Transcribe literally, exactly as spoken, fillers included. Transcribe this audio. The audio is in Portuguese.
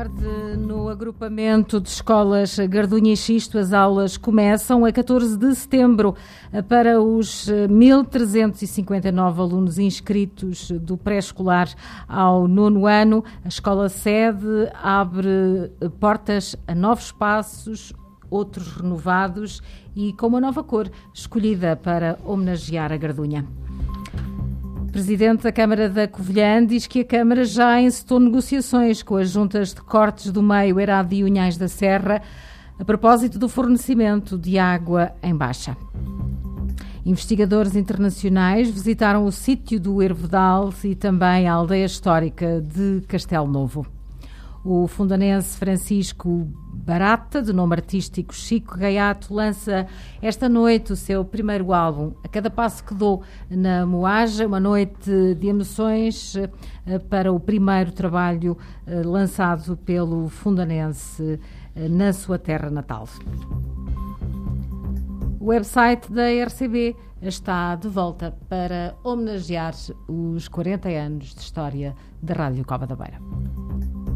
tarde, no agrupamento de escolas Gardunha e Xisto, as aulas começam a catorze de setembro para os mil trezentos e cinquenta e nove alunos inscritos do pré-escolar ao nono ano. A escola sede abre portas a novos espaços, outros renovados e com uma nova cor escolhida para homenagear a Gardunha. O Presidente da Câmara da Covilhã diz que a Câmara já encetou negociações com as juntas de Cortes do Meio, Herado e Unhais da Serra a propósito do fornecimento de água em baixa. Investigadores internacionais visitaram o sítio do Hervedal e também a aldeia histórica de Castelo Novo. O fundanense Francisco Barata, de nome artístico Chico Gaiato, lança esta noite o seu primeiro álbum, A Cada Passo que Dou, na Moaja, uma noite de emoções para o primeiro trabalho lançado pelo fundanense na sua terra natal. O website da R C B está de volta para homenagear os quarenta anos de história da Rádio Cova da Beira.